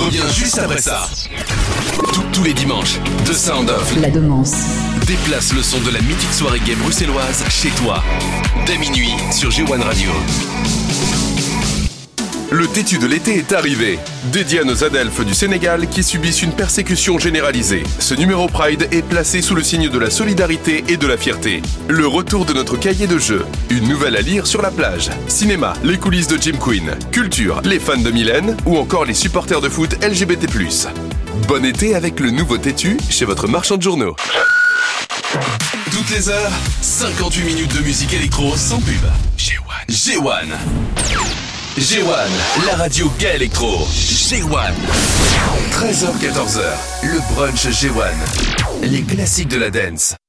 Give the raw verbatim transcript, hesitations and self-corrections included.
revient juste après ça. Tous- Tous les dimanches, de Sound Off La Demance. déplace le son de la mythique soirée gay bruxelloise chez toi. Dès minuit sur G un Radio. Le têtu de l'été est arrivé. Dédié à nos adelphes du Sénégal qui subissent une persécution généralisée. Ce numéro Pride est placé sous le signe de la solidarité et de la fierté. Le retour de notre cahier de jeu. Une nouvelle à lire sur la plage. Cinéma, les coulisses de Jim Queen. Culture, les fans de Mylène ou encore les supporters de foot L G B T plus. Bon été avec le nouveau têtu chez votre marchand de journaux. Toutes les heures, cinquante-huit minutes de musique électro sans pub. G un. G un. G un, la radio gay électro. G un. treize heures quatorze heures, le brunch G un. Les classiques de la dance.